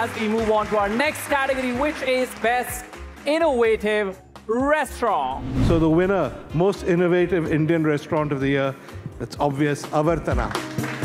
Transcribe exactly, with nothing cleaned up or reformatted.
as we move on to our next category, which is Best Innovative Restaurant. So the winner, most innovative Indian restaurant of the year, it's obvious, Avartana.